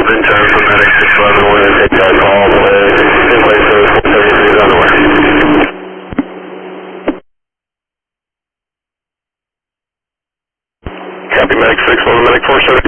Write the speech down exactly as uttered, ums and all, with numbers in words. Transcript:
return from Medic six eleven, we're going to take that call, in place of four seventy-three on the way. Copy Medic six eleven, Medic four seventy-three.